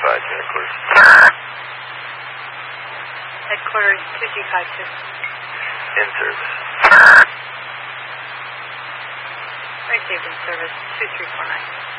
headquarters. Headquarters 2G52. In service. Received in service 2349.